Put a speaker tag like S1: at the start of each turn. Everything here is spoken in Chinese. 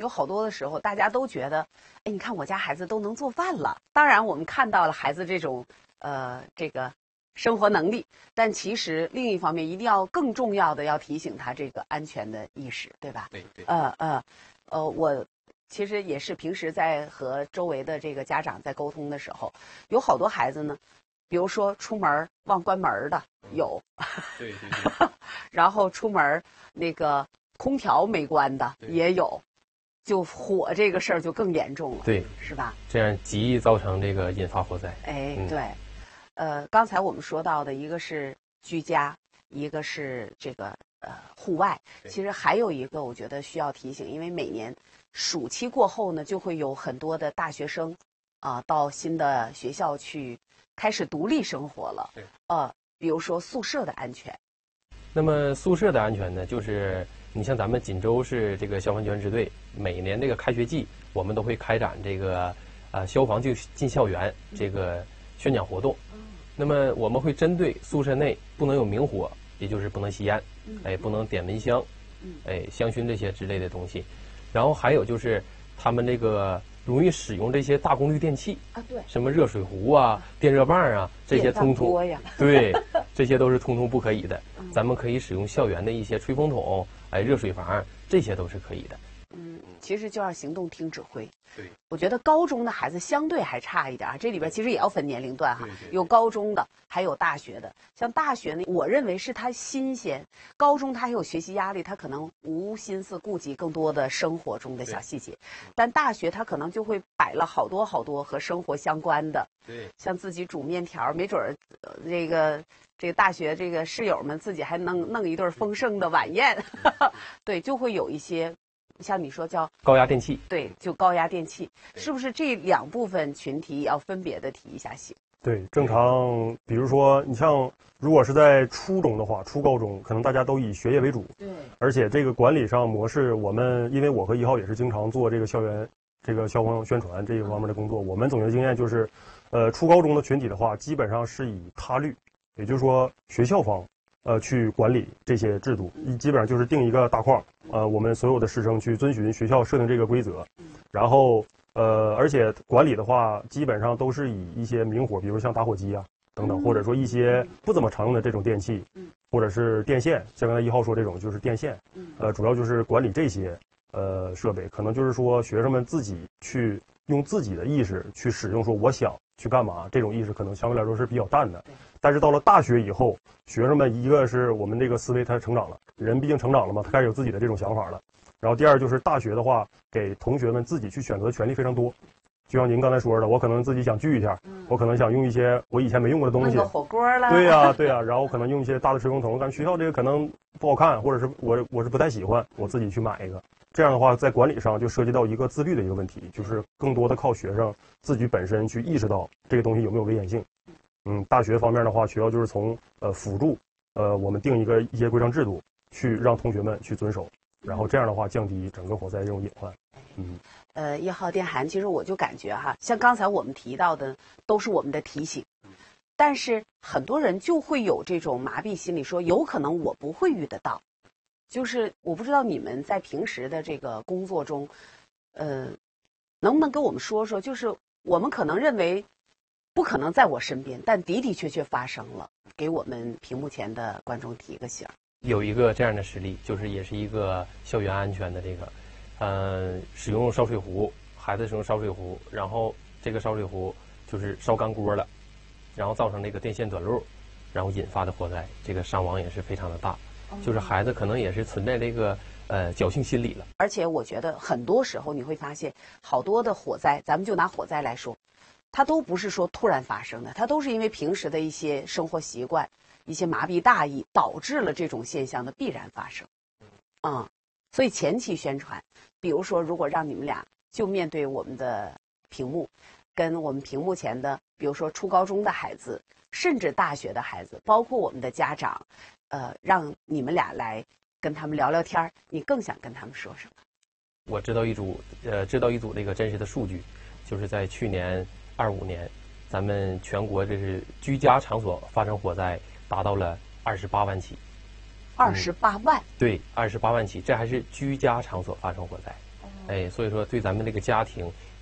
S1: 有好多的时候，大家都觉得，哎，你看我家孩子都能做饭了。当然，我们看到了孩子这种这个生活能力，但其实另一方面，一定要更重要的要提醒他这个安全的意识，对吧？
S2: 对对。
S1: 我其实也是平时在和周围的这个家长在沟通的时候，有好多孩子呢，比如说出门忘关门的有，
S2: 对对对。
S1: 然后出门那个空调没关的也有。就火这个事儿就更严重了，
S2: 对，
S1: 是吧？
S2: 这样极易造成这个引发火灾。
S1: 哎，对，刚才我们说到的一个是居家，一个是这个户外，其实还有一个我觉得需要提醒，因为每年暑期过后呢，就会有很多的大学生到新的学校去开始独立生活了。比如说宿舍的安全。
S2: 那么宿舍的安全呢，就是你像咱们锦州市这个消防救援支队，每年这个开学季，我们都会开展这个消防进校园这个宣讲活动。那么我们会针对宿舍内不能有明火，也就是不能吸烟，不能点蚊香，香薰这些之类的东西。然后还有就是他们这个容易使用这些大功率电器
S1: 对，
S2: 什么热水壶啊、电热棒啊，这些通通对，这些都是通通不可以的。咱们可以使用校园的一些吹风筒、热水房，这些都是可以的。
S1: 其实就要行动听指挥。
S2: 对，
S1: 我觉得高中的孩子相对还差一点啊，这里边其实也要分年龄段哈，有高中的，还有大学的。像大学呢，我认为是他新鲜，高中他还有学习压力，他可能无心思顾及更多的生活中的小细节，但大学他可能就会摆了好多好多和生活相关的，
S2: 对，
S1: 像自己煮面条，没准儿这个大学这个室友们自己还弄一顿丰盛的晚宴，对，就会有一些。像你说叫
S2: 高压电器，
S1: 对，就高压电器，是不是这两部分群体也要分别的提一下醒？
S3: 对，正常，比如说你像如果是在初中的话，初高中可能大家都以学业为主，
S1: 对，
S3: 而且这个管理上模式，我们因为我和1号也是经常做这个校园这个消防宣传这一方面的工作，我们总结经验就是，初高中的群体的话，基本上是以他律，也就是说学校方。去管理这些制度，基本上就是定一个大框，我们所有的师生去遵循学校设定这个规则，然后而且管理的话，基本上都是以一些明火，比如像打火机啊等等，或者说一些不怎么常用的这种电器，或者是电线，像刚才1号说这种就是电线，主要就是管理这些设备，可能就是说学生们自己去用自己的意识去使用，说我想去干嘛，这种意识可能相对来说是比较淡的。但是到了大学以后，学生们一个是我们这个思维他成长了，人毕竟成长了嘛，他开始有自己的这种想法了。然后第二就是大学的话，给同学们自己去选择的权利非常多。就像您刚才说的，我可能自己想聚一下，我可能想用一些我以前没用过的东西，
S1: 弄个火锅了。
S3: 对呀，对呀，然后可能用一些大的吹风筒，感觉学校这个可能不好看，或者是我是不太喜欢，我自己去买一个。这样的话，在管理上就涉及到一个自律的一个问题，就是更多的靠学生自己本身去意识到这个东西有没有危险性。大学方面的话，学校就是从辅助我们定一些规章制度，去让同学们去遵守，然后这样的话降低整个火灾这种隐患。
S1: 1号电涵，其实我就感觉哈，像刚才我们提到的都是我们的提醒，但是很多人就会有这种麻痹心理，说有可能我不会遇得到。就是我不知道你们在平时的这个工作中，能不能跟我们说说，就是我们可能认为不可能在我身边，但的的确确发生了，给我们屏幕前的观众提个醒。
S2: 有一个这样的实例，就是也是一个校园安全的这个，使用烧水壶，孩子使用烧水壶，然后这个烧水壶就是烧干锅了，然后造成这个电线短路，然后引发的火灾，这个伤亡也是非常的大。就是孩子可能也是存在这个侥幸心理了。
S1: 而且我觉得很多时候你会发现，好多的火灾，咱们就拿火灾来说，它都不是说突然发生的，它都是因为平时的一些生活习惯、一些麻痹大意，导致了这种现象的必然发生。所以前期宣传，比如说，如果让你们俩就面对我们的屏幕，跟我们屏幕前的，比如说初高中的孩子，甚至大学的孩子，包括我们的家长。让你们俩来跟他们聊聊天，你更想跟他们说什么？
S2: 我知道一组这个真实的数据，就是在去年25年，咱们全国这是居家场所发生火灾达到了28万起。
S1: 28万？
S2: 对，28万起，这还是居家场所发生火灾。 哎，所以说对咱们这个家庭